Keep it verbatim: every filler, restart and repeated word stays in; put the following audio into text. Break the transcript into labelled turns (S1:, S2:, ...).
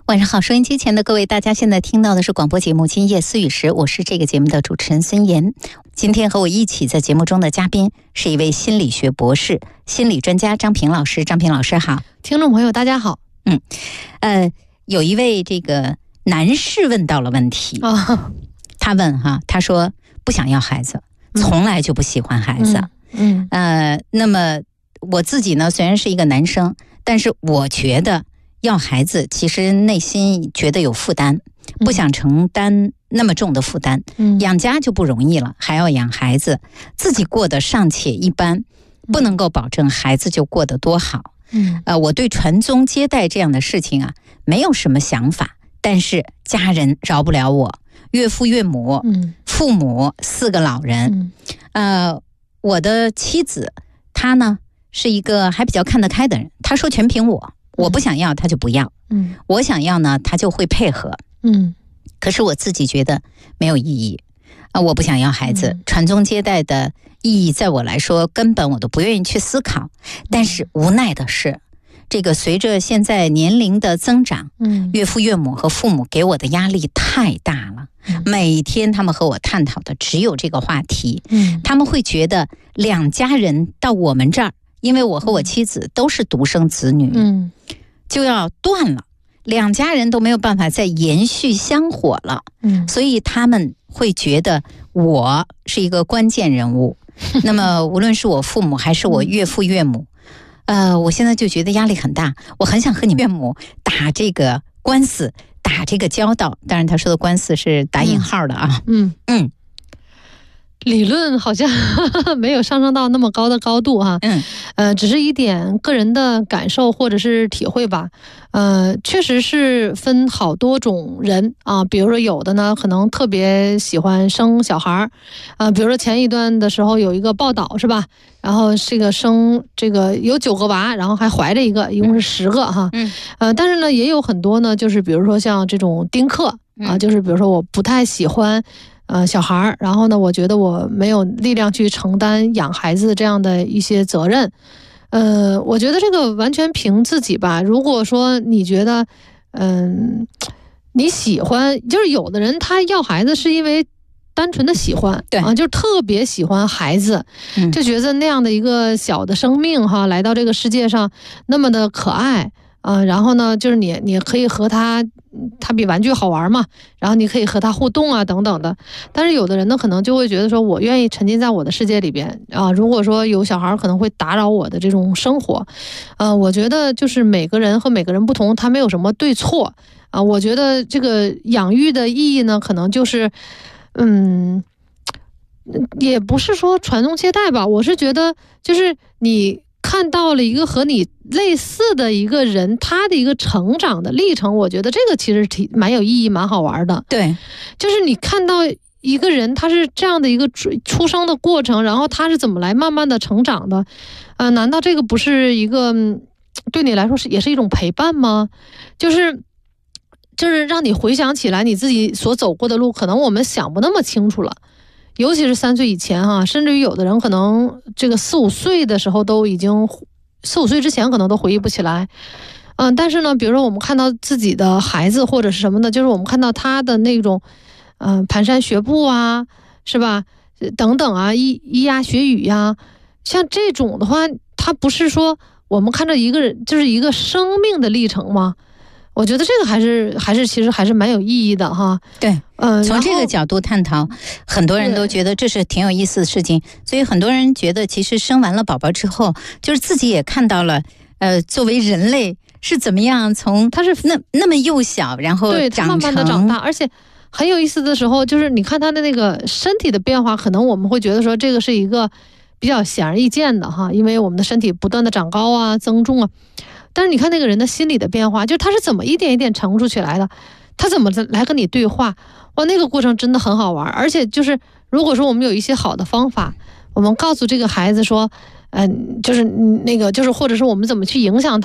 S1: 晚上好，收音机前的各位，大家现在听到的是广播节目《今夜思雨时》，我是这个节目的主持人孙岩。今天和我一起在节目中的嘉宾是一位心理学博士、心理专家张平老师。张平老师好。
S2: 听众朋友大家好。
S1: 嗯，呃，有一位这个男士问到了问题，哦、他问哈，他说不想要孩子，从来就不喜欢孩子。
S2: 嗯，
S1: 嗯呃，那么我自己呢，虽然是一个男生，但是我觉得要孩子，其实内心觉得有负担，不想承担那么重的负担。嗯，养家就不容易了，还要养孩子，自己过得尚且一般，不能够保证孩子就过得多好。嗯，呃，我对传宗接代这样的事情啊，没有什么想法，但是家人饶不了我，岳父岳母，嗯，父母四个老人，嗯、呃，我的妻子她呢是一个还比较看得开的人，她说全凭我。我不想要他就不要，嗯，我想要呢他就会配合，嗯，可是我自己觉得没有意义啊，我不想要孩子，嗯、传宗接代的意义在我来说根本我都不愿意去思考，但是无奈的是，这个随着现在年龄的增长，嗯，岳父岳母和父母给我的压力太大了，嗯、每天他们和我探讨的只有这个话题，嗯，他们会觉得两家人到我们这儿。因为我和我妻子都是独生子女，嗯，就要断了，两家人都没有办法再延续香火了，嗯，所以他们会觉得我是一个关键人物。那么无论是我父母还是我岳父岳母，呃，我现在就觉得压力很大，我很想和你岳母打这个官司，打这个交道。当然，他说的官司是打引号的啊，嗯嗯。嗯
S2: 理论好像没有上升到那么高的高度哈，嗯，呃，只是一点个人的感受或者是体会吧，呃，确实是分好多种人啊，比如说有的呢可能特别喜欢生小孩儿，啊，比如说前一段的时候有一个报道是吧，然后这个生这个有九个娃，然后还怀着一个，一共是十个哈，嗯，呃，但是呢也有很多呢，就是比如说像这种丁克啊，就是比如说我不太喜欢。呃，小孩儿，然后呢，我觉得我没有力量去承担养孩子这样的一些责任，呃，我觉得这个完全凭自己吧。如果说你觉得，嗯、呃，你喜欢，就是有的人他要孩子是因为单纯的喜欢，
S1: 对
S2: 啊，就是特别喜欢孩子，嗯、就觉得那样的一个小的生命哈，来到这个世界上那么的可爱。啊、呃，然后呢，就是你，你可以和他，他比玩具好玩嘛，然后你可以和他互动啊，等等的。但是有的人呢，可能就会觉得说，我愿意沉浸在我的世界里边啊。如果说有小孩可能会打扰我的这种生活，呃，我觉得就是每个人和每个人不同，他没有什么对错啊。我觉得这个养育的意义呢，可能就是，嗯，也不是说传宗接代吧，我是觉得就是你。看到了一个和你类似的一个人，他的一个成长的历程，我觉得这个其实挺蛮有意义、蛮好玩的。
S1: 对，
S2: 就是你看到一个人，他是这样的一个出生的过程，然后他是怎么来慢慢的成长的，呃，难道这个不是一个对你来说是也是一种陪伴吗？就是就是让你回想起来你自己所走过的路，可能我们想不那么清楚了。尤其是三岁以前哈、啊，甚至于有的人可能这个四五岁的时候都已经四五岁之前可能都回忆不起来，嗯，但是呢，比如说我们看到自己的孩子或者是什么的，就是我们看到他的那种，嗯、呃，蹒跚学步啊，是吧？等等啊，咿咿呀学语呀，像这种的话，他不是说我们看着一个人就是一个生命的历程吗？我觉得这个还是还是其实还是蛮有意义的哈。
S1: 对，嗯、呃，从这个角度探讨，很多人都觉得这是挺有意思的事情。所以很多人觉得，其实生完了宝宝之后，就是自己也看到了，呃，作为人类是怎么样从他是那那么幼小，然后
S2: 对
S1: 长
S2: 慢慢的长大，而且很有意思的时候，就是你看他的那个身体的变化，可能我们会觉得说这个是一个比较显而易见的哈，因为我们的身体不断的长高啊、增重啊。但是你看那个人的心理的变化，就是他是怎么一点一点成熟起来的，他怎么来跟你对话，哇，那个过程真的很好玩。而且就是如果说我们有一些好的方法，我们告诉这个孩子说，嗯、呃，就是那个就是或者说我们怎么去影响他。